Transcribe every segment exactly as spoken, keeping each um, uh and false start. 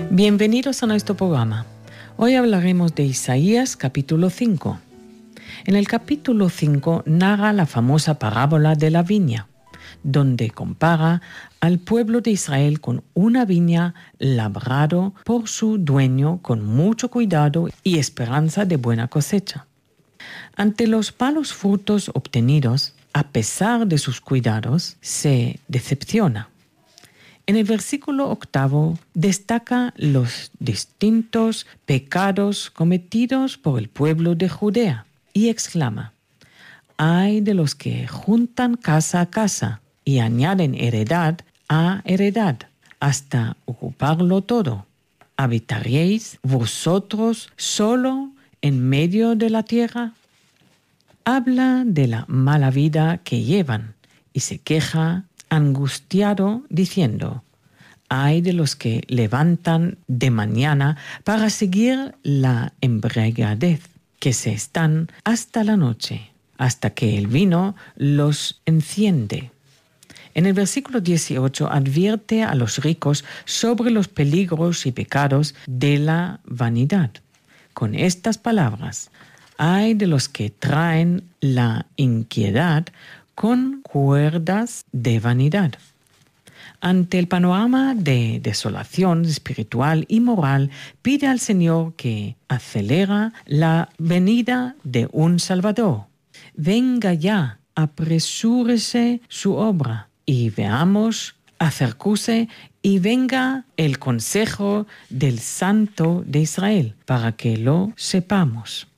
Bienvenidos a nuestro programa. Hoy hablaremos de Isaías capítulo cinco. En el capítulo cinco narra la famosa parábola de la viña, donde compara al pueblo de Israel con una viña labrado por su dueño con mucho cuidado y esperanza de buena cosecha. Ante los malos frutos obtenidos, a pesar de sus cuidados, se decepciona. En el versículo octavo destaca los distintos pecados cometidos por el pueblo de Judea y exclama: «Ay de los que juntan casa a casa y añaden heredad a heredad, hasta ocuparlo todo. ¿Habitaréis vosotros solo en medio de la tierra?». Habla de la mala vida que llevan y se queja angustiado diciendo: «Ay de los que levantan de mañana para seguir la embriaguez, que se están hasta la noche, hasta que el vino los enciende». En el versículo dieciocho advierte a los ricos sobre los peligros y pecados de la vanidad. Con estas palabras: «Ay de los que traen la inquietud con cuerdas de vanidad». Ante el panorama de desolación espiritual y moral, pide al Señor que acelera la venida de un Salvador. Venga ya, apresúrese su obra, y veamos acercúse y venga el consejo del Santo de Israel, para que lo sepamos.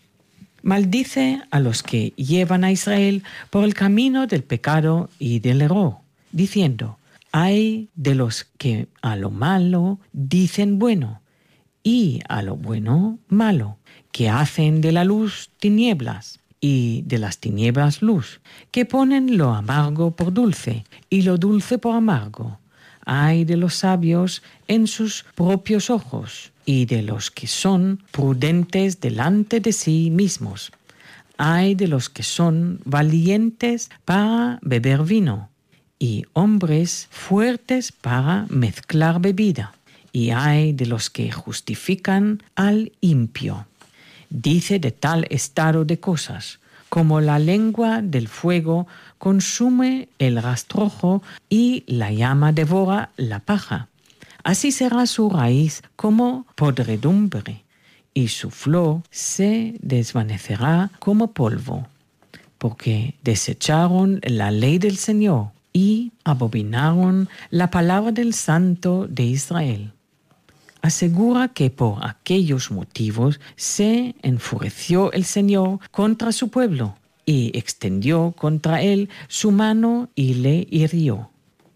Maldice a los que llevan a Israel por el camino del pecado y del error, diciendo: «Ay de los que a lo malo dicen bueno, y a lo bueno malo, que hacen de la luz tinieblas y de las tinieblas luz, que ponen lo amargo por dulce y lo dulce por amargo. Ay de los sabios en sus propios ojos, y de los que son prudentes delante de sí mismos. Ay de los que son valientes para beber vino, y hombres fuertes para mezclar bebida. Y ay de los que justifican al impío. Dice de tal estado de cosas, como la lengua del fuego consume el rastrojo y la llama devora la paja. Así será su raíz como podredumbre, y su flor se desvanecerá como polvo, porque desecharon la ley del Señor y abominaron la palabra del Santo de Israel. Asegura que por aquellos motivos se enfureció el Señor contra su pueblo y extendió contra él su mano y le hirió.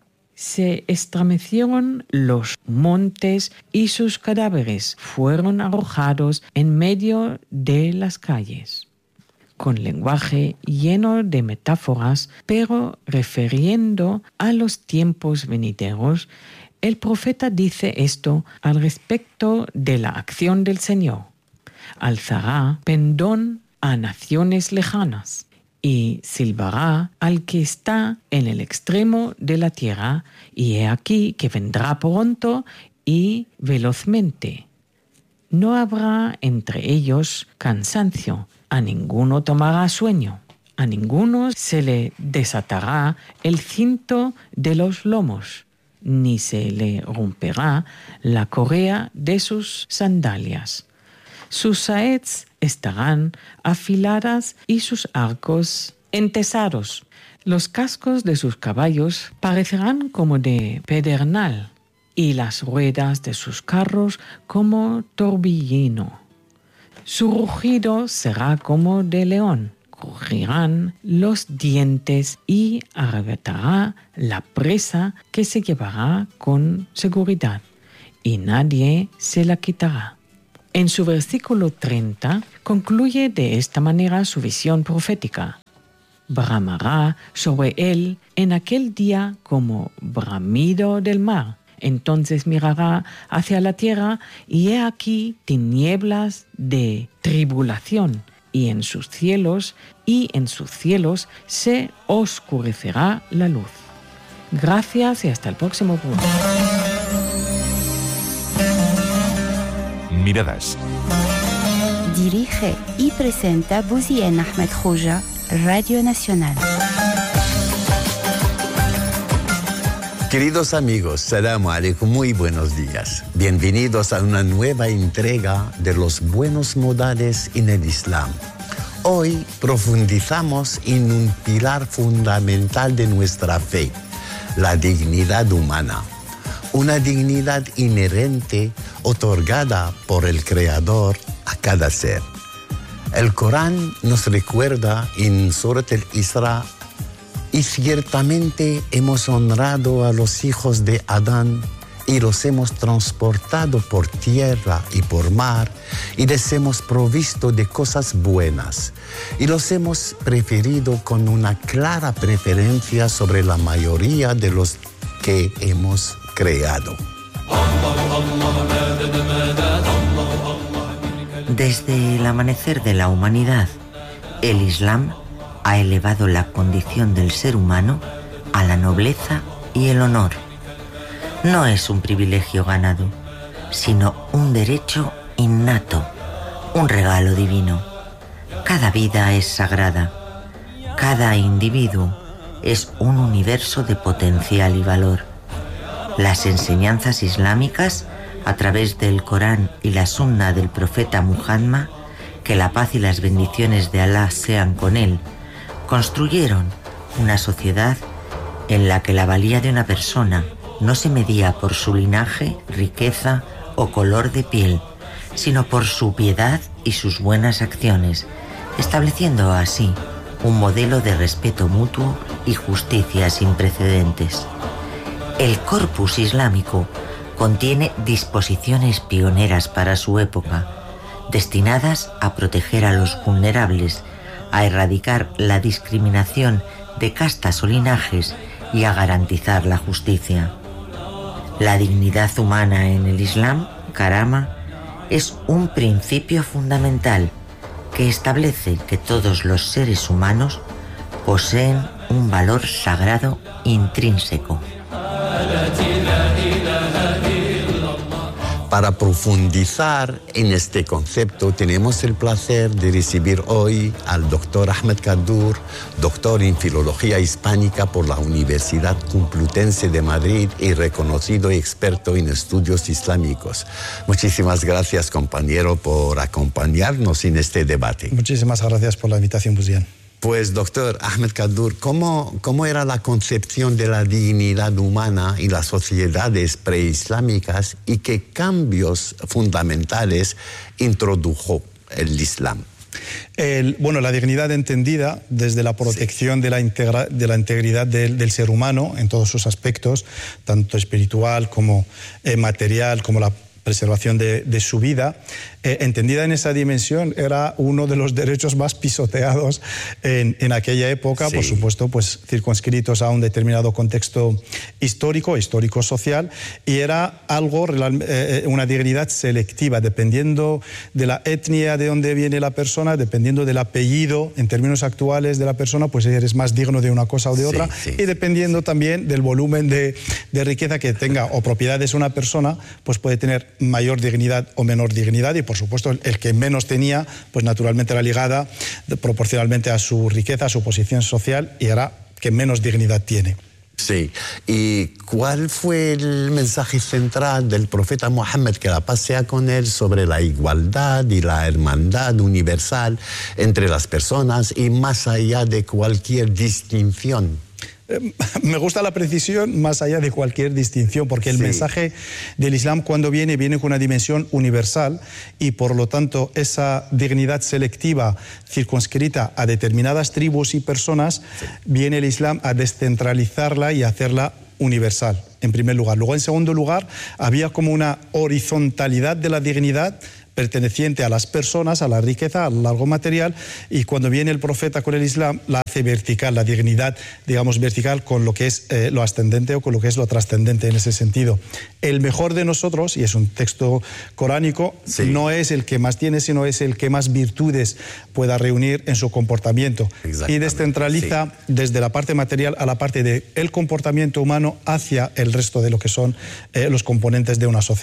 Se estremecieron los montes y sus cadáveres fueron arrojados en medio de las calles. Con lenguaje lleno de metáforas, pero refiriendo a los tiempos venideros, el profeta dice esto al respecto de la acción del Señor: «Alzará pendón a naciones lejanas y silbará al que está en el extremo de la tierra, y he aquí que vendrá pronto y velozmente. No habrá entre ellos cansancio, a ninguno tomará sueño, a ninguno se le desatará el cinto de los lomos, ni se le romperá la correa de sus sandalias. Sus saetas estarán afiladas y sus arcos entesados. Los cascos de sus caballos parecerán como de pedernal, y las ruedas de sus carros como torbellino. Su rugido será como de león. Crujirán los dientes y arrebatará la presa que se llevará con seguridad, y nadie se la quitará». En su versículo treinta concluye de esta manera su visión profética: «Bramará sobre él en aquel día como bramido del mar. Entonces mirará hacia la tierra, y he aquí tinieblas de tribulación, y en sus cielos, y en sus cielos se oscurecerá la luz». Gracias y hasta el próximo programa. miradas. Dirige y presenta Bouzien Ahmed Khoja, Radio Nacional. Queridos amigos, salamu alaikum, muy buenos días. Bienvenidos a una nueva entrega de los buenos modales en el Islam. Hoy profundizamos en un pilar fundamental de nuestra fe, la dignidad humana. Una dignidad inherente otorgada por el Creador a cada ser. El Corán nos recuerda en Surat al-Isra: y ciertamente hemos honrado a los hijos de Adán y los hemos transportado por tierra y por mar y les hemos provisto de cosas buenas y los hemos preferido con una clara preferencia sobre la mayoría de los que hemos creado. Desde el amanecer de la humanidad, el Islam ha elevado la condición del ser humano a la nobleza y el honor. No es un privilegio ganado, sino un derecho innato, un regalo divino. Cada vida es sagrada, cada individuo es un universo de potencial y valor. Las enseñanzas islámicas, a través del Corán y la Sunna del profeta Muhammad, que la paz y las bendiciones de Alá sean con él, construyeron una sociedad en la que la valía de una persona no se medía por su linaje, riqueza o color de piel, sino por su piedad y sus buenas acciones, estableciendo así un modelo de respeto mutuo y justicia sin precedentes. El corpus islámico contiene disposiciones pioneras para su época, destinadas a proteger a los vulnerables, a erradicar la discriminación de castas o linajes y a garantizar la justicia. La dignidad humana en el Islam, Karama, es un principio fundamental que establece que todos los seres humanos poseen un valor sagrado intrínseco. Para profundizar en este concepto, tenemos el placer de recibir hoy al doctor Ahmed Kaddour, doctor en Filología Hispánica por la Universidad Complutense de Madrid y reconocido experto en estudios islámicos. Muchísimas gracias, compañero, por acompañarnos en este debate. Muchísimas gracias por la invitación, Bouzien. Pues, doctor Ahmed Kaddour, ¿cómo, ¿cómo era la concepción de la dignidad humana en las sociedades preislámicas y qué cambios fundamentales introdujo el Islam? El, bueno, la dignidad entendida desde la protección sí. de, la integra, de la integridad del, del ser humano en todos sus aspectos, tanto espiritual como eh, material, como la preservación de, de su vida, eh, entendida en esa dimensión, era uno de los derechos más pisoteados en, en aquella época, sí. por supuesto, pues circunscritos a un determinado contexto histórico, histórico-social, y era algo, eh, una dignidad selectiva, dependiendo de la etnia de donde viene la persona, dependiendo del apellido, en términos actuales, de la persona, pues eres más digno de una cosa o de otra, sí, sí, y dependiendo sí. también del volumen de, de riqueza que tenga o propiedades una persona, pues puede tener mayor dignidad o menor dignidad, y por supuesto el, el que menos tenía, pues naturalmente era ligada de, proporcionalmente a su riqueza, a su posición social, y era que menos dignidad tiene. Sí, ¿y cuál fue el mensaje central del profeta Muhammad, que la paz sea con él, sobre la igualdad y la hermandad universal entre las personas y más allá de cualquier distinción? Me gusta la precisión más allá de cualquier distinción, porque el sí. mensaje del Islam, cuando viene, viene con una dimensión universal, y por lo tanto esa dignidad selectiva circunscrita a determinadas tribus y personas, sí. viene el Islam a descentralizarla y a hacerla universal, en primer lugar. Luego, en segundo lugar, había como una horizontalidad de la dignidad perteneciente a las personas, a la riqueza, al largo material, y cuando viene el profeta con el Islam la hace vertical, la dignidad, digamos, vertical con lo que es eh, lo ascendente o con lo que es lo trascendente en ese sentido. El mejor de nosotros, y es un texto coránico, sí. no es el que más tiene, sino es el que más virtudes pueda reunir en su comportamiento, y descentraliza sí. desde la parte material a la parte del comportamiento humano hacia el resto de lo que son eh, los componentes de una sociedad.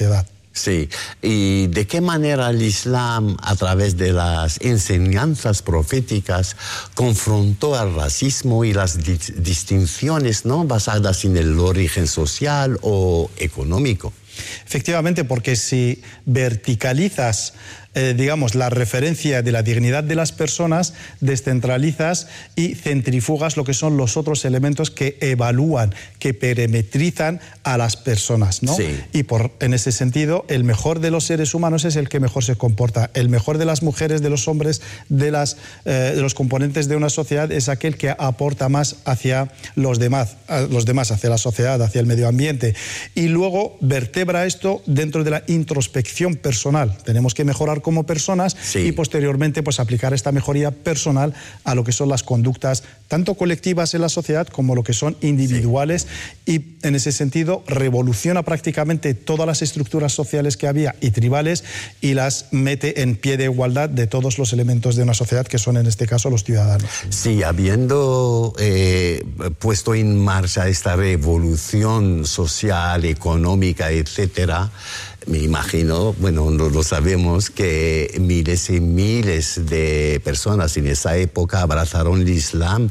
Sí, ¿y de qué manera el Islam, a través de las enseñanzas proféticas, confrontó al racismo y las di- distinciones, ¿no?, basadas en el origen social o económico? Efectivamente, porque si verticalizas, eh, digamos, la referencia de la dignidad de las personas, descentralizas y centrifugas lo que son los otros elementos que evalúan, que perimetrizan a las personas, ¿no? Sí. Y por, en ese sentido, el mejor de los seres humanos es el que mejor se comporta. El mejor de las mujeres, de los hombres, de, las, eh, de los componentes de una sociedad es aquel que aporta más hacia los demás, a los demás, hacia la sociedad, hacia el medio ambiente. Y luego vertebra esto dentro de la introspección personal. Tenemos que mejorar como personas, sí, y posteriormente pues aplicar esta mejoría personal a lo que son las conductas tanto colectivas en la sociedad como lo que son individuales, sí, y en ese sentido revoluciona prácticamente todas las estructuras sociales que había y tribales y las mete en pie de igualdad de todos los elementos de una sociedad, que son en este caso los ciudadanos. Sí, habiendo eh, puesto en marcha esta revolución social, económica, etcétera, me imagino, bueno, no lo sabemos, que miles y miles de personas en esa época abrazaron el Islam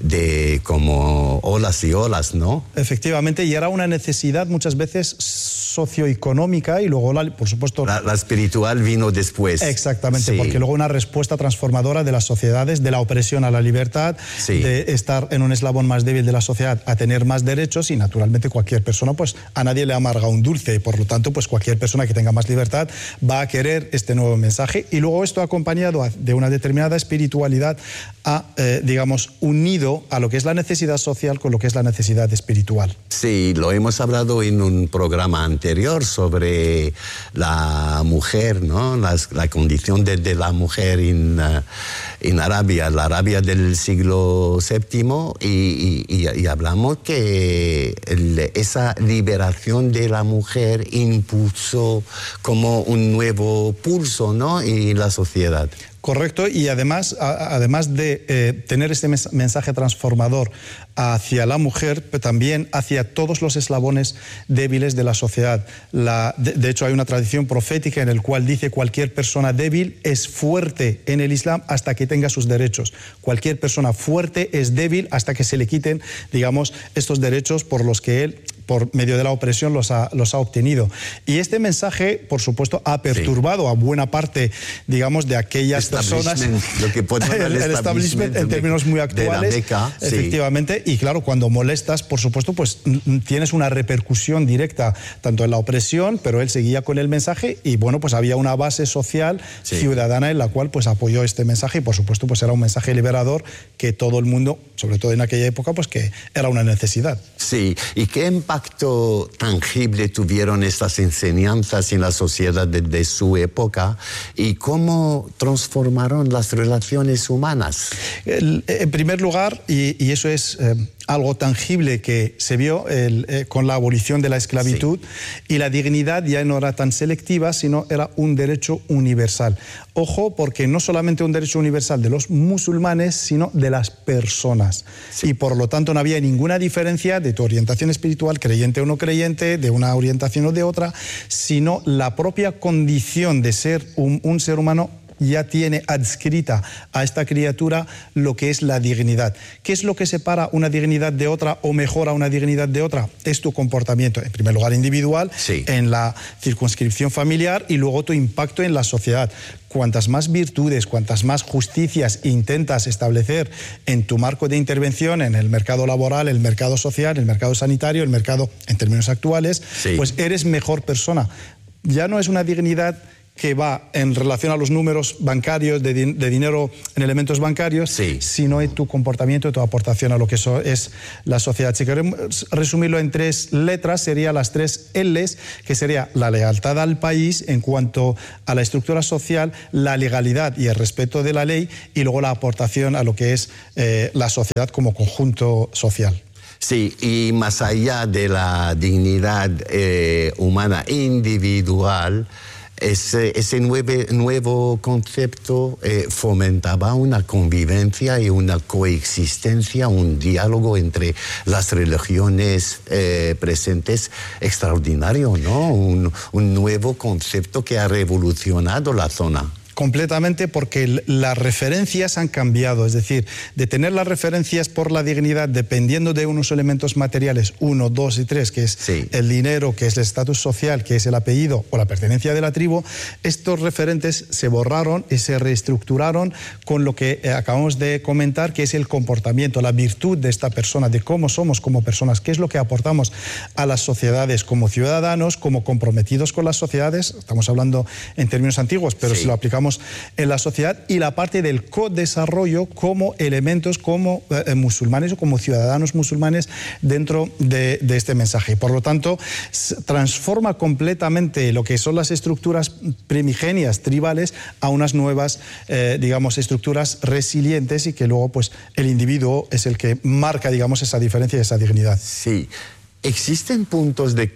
de como olas y olas, ¿no? Efectivamente, y era una necesidad muchas veces socioeconómica y luego, la, por supuesto... La, la espiritual vino después. Exactamente, sí, porque luego una respuesta transformadora de las sociedades, de la opresión a la libertad, sí, de estar en un eslabón más débil de la sociedad a tener más derechos, y naturalmente cualquier persona, pues a nadie le amarga un dulce, y por lo tanto, pues cualquier persona que tenga más libertad va a querer este nuevo mensaje, y luego esto acompañado de una determinada espiritualidad ha, eh, digamos, unido a lo que es la necesidad social con lo que es la necesidad espiritual. Sí, lo hemos hablado en un programa anterior sobre la mujer, ¿no? Las, la condición de, de la mujer en, uh, en Arabia, la Arabia del siglo séptimo, y, y, y hablamos que el, esa liberación de la mujer impulsó como un nuevo pulso, ¿no?, en la sociedad. Correcto, y además, a, además de eh, tener este mensaje transformador hacia la mujer, pero también hacia todos los eslabones débiles de la sociedad. La, de, de hecho, hay una tradición profética en la cual dice: cualquier persona débil es fuerte en el Islam hasta que tenga sus derechos. Cualquier persona fuerte es débil hasta que se le quiten, digamos, estos derechos por los que él, por medio de la opresión, los ha, los ha obtenido. Y este mensaje, por supuesto, ha perturbado, sí, a buena parte, digamos, de aquellas personas, lo que el, el establishment en términos muy actuales, Meca, efectivamente, sí, y claro, cuando molestas, por supuesto, pues tienes una repercusión directa, tanto en la opresión, pero él seguía con el mensaje, y bueno, pues había una base social, sí, ciudadana en la cual pues apoyó este mensaje, y por supuesto pues era un mensaje liberador que todo el mundo, sobre todo en aquella época, pues que era una necesidad. Sí, ¿y qué impacto tangible tuvieron estas enseñanzas en la sociedad desde su época, y cómo transformaron las relaciones humanas? El, en primer lugar, y, y eso es eh, algo tangible que se vio el, eh, con la abolición de la esclavitud, sí, y la dignidad ya no era tan selectiva, sino era un derecho universal. Ojo, porque no solamente un derecho universal de los musulmanes, sino de las personas. Sí. Y por lo tanto no había ninguna diferencia de tu orientación espiritual, creyente o no creyente, de una orientación o de otra, sino la propia condición de ser un, un ser humano ya tiene adscrita a esta criatura lo que es la dignidad. ¿Qué es lo que separa una dignidad de otra o mejora una dignidad de otra? Es tu comportamiento, en primer lugar individual, sí, en la circunscripción familiar, y luego tu impacto en la sociedad. Cuantas más virtudes, cuantas más justicias intentas establecer en tu marco de intervención, en el mercado laboral, el mercado social, el mercado sanitario, el mercado en términos actuales, sí, pues eres mejor persona. Ya no es una dignidad que va en relación a los números bancarios, de, din de dinero en elementos bancarios, sí, sino en tu comportamiento, tu aportación a lo que so es la sociedad. Si queremos resumirlo en tres letras, serían las tres L's, que sería la lealtad al país en cuanto a la estructura social, la legalidad y el respeto de la ley, y luego la aportación a lo que es eh, la sociedad como conjunto social. Sí, y más allá de la dignidad eh, humana individual, Ese, ese nueve, nuevo concepto eh, fomentaba una convivencia y una coexistencia, un diálogo entre las religiones eh, presentes extraordinario, ¿no? Un, un nuevo concepto que ha revolucionado la zona. Completamente, porque las referencias han cambiado, es decir, de tener las referencias por la dignidad dependiendo de unos elementos materiales, uno, dos y tres, que es sí. el dinero, que es el estatus social, que es el apellido o la pertenencia de la tribu, estos referentes se borraron y se reestructuraron con lo que acabamos de comentar, que es el comportamiento, la virtud de esta persona, de cómo somos como personas, qué es lo que aportamos a las sociedades como ciudadanos, como comprometidos con las sociedades, estamos hablando en términos antiguos, pero sí. si lo aplicamos en la sociedad, y la parte del co-desarrollo como elementos, como eh, musulmanes o como ciudadanos musulmanes dentro de, de este mensaje. Y por lo tanto, transforma completamente lo que son las estructuras primigenias, tribales, a unas nuevas, eh, digamos, estructuras resilientes, y que luego pues el individuo es el que marca, digamos, esa diferencia y esa dignidad. Sí. ¿Existen puntos de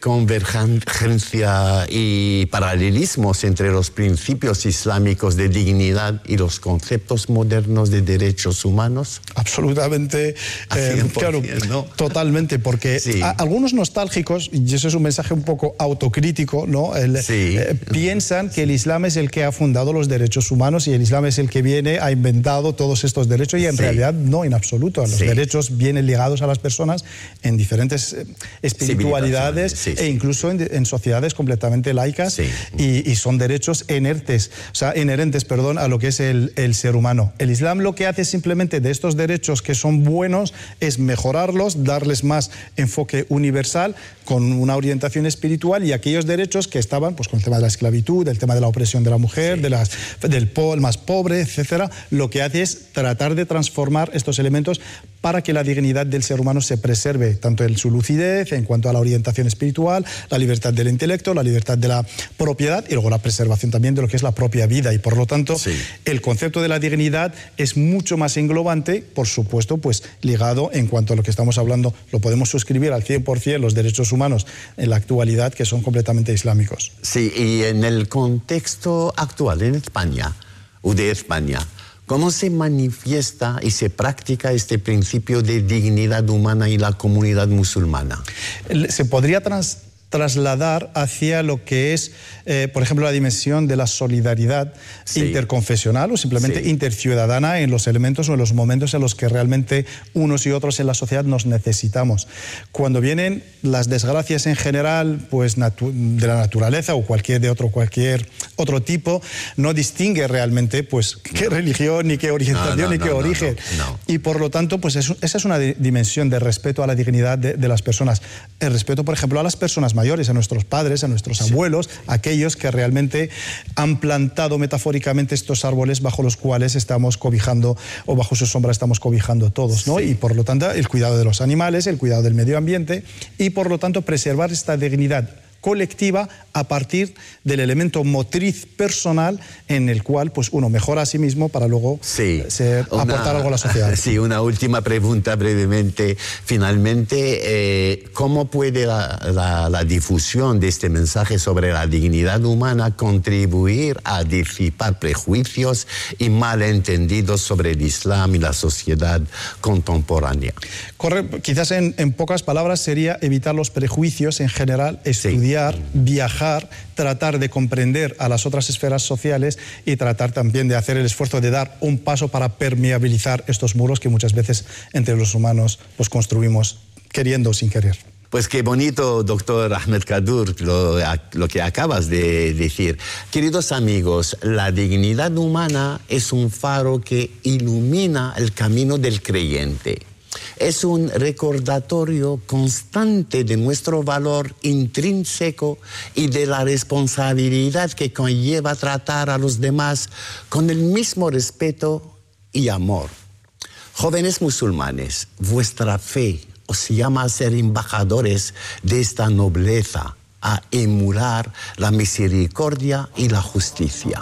convergencia y paralelismos entre los principios islámicos de dignidad y los conceptos modernos de derechos humanos? Absolutamente, eh, claro, ¿no? Totalmente, porque sí. a, algunos nostálgicos, y eso es un mensaje un poco autocrítico, ¿no? El, sí. eh, piensan que el Islam es el que ha fundado los derechos humanos y el Islam es el que viene, ha inventado todos estos derechos, y en sí. realidad no, en absoluto. Los sí. derechos vienen ligados a las personas en diferentes Eh, espiritualidades sí, sí. e incluso en, en sociedades completamente laicas sí. y, y son derechos inertes, o sea, inherentes perdón, a lo que es el, el ser humano. El Islam lo que hace simplemente de estos derechos que son buenos es mejorarlos, darles más enfoque universal con una orientación espiritual, y aquellos derechos que estaban pues, con el tema de la esclavitud, el tema de la opresión de la mujer, sí. de las, del po, el más pobre, etcétera, lo que hace es tratar de transformar estos elementos para que la dignidad del ser humano se preserve, tanto en su lucidez, en cuanto a la orientación espiritual, la libertad del intelecto, la libertad de la propiedad, y luego la preservación también de lo que es la propia vida. Y por lo tanto, sí. el concepto de la dignidad es mucho más englobante, por supuesto, pues ligado en cuanto a lo que estamos hablando, lo podemos suscribir al cien por ciento los derechos humanos en la actualidad, que son completamente islámicos. Sí, y en el contexto actual, en España, o de España, ¿cómo se manifiesta y se practica este principio de dignidad humana en la comunidad musulmana? Se podría trans trasladar hacia lo que es, eh, por ejemplo, la dimensión de la solidaridad sí. interconfesional o simplemente sí. interciudadana en los elementos o en los momentos en los que realmente unos y otros en la sociedad nos necesitamos. Cuando vienen las desgracias en general, pues natu- de la naturaleza o cualquier de otro cualquier otro tipo, no distingue realmente pues qué no. religión ni qué orientación no, no, ni qué no, origen. No, no, no. Y por lo tanto, pues es, esa es una di- dimensión de respeto a la dignidad de, de las personas. El respeto, por ejemplo, a las personas mayores, a nuestros padres, a nuestros sí. abuelos, aquellos que realmente han plantado metafóricamente estos árboles bajo los cuales estamos cobijando, o bajo su sombra estamos cobijando todos, ¿no? Sí. Y por lo tanto, el cuidado de los animales, el cuidado del medio ambiente, y por lo tanto, preservar esta dignidad colectiva a partir del elemento motriz personal en el cual pues uno mejora a sí mismo para luego sí. ser, una, aportar algo a la sociedad. Sí, una última pregunta brevemente. Finalmente, eh, ¿cómo puede la, la, la difusión de este mensaje sobre la dignidad humana contribuir a disipar prejuicios y malentendidos sobre el Islam y la sociedad contemporánea? Correcto. Quizás en, en pocas palabras sería evitar los prejuicios en general, estudiar, sí. viajar, tratar de comprender a las otras esferas sociales y tratar también de hacer el esfuerzo de dar un paso para permeabilizar estos muros que muchas veces entre los humanos los construimos queriendo o sin querer. Pues qué bonito, doctor Ahmed Kaddour, lo, lo que acabas de decir. Queridos amigos, la dignidad humana es un faro que ilumina el camino del creyente. Es un recordatorio constante de nuestro valor intrínseco y de la responsabilidad que conlleva tratar a los demás con el mismo respeto y amor. Jóvenes musulmanes, vuestra fe os llama a ser embajadores de esta nobleza, a emular la misericordia y la justicia.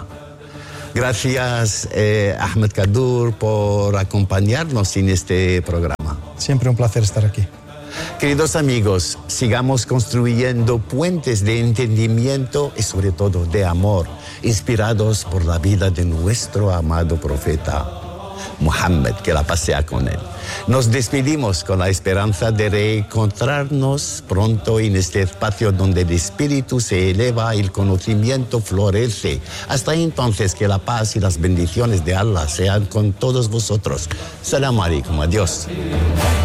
Gracias, eh, Ahmed Kaddour, por acompañarnos en este programa. Siempre un placer estar aquí. Queridos amigos, sigamos construyendo puentes de entendimiento y sobre todo de amor, inspirados por la vida de nuestro amado profeta Muhammad, que la paz sea con él. Nos despedimos con la esperanza de reencontrarnos pronto en este espacio donde el espíritu se eleva y el conocimiento florece. Hasta entonces, que la paz y las bendiciones de Allah sean con todos vosotros. Salam alaikum, adiós.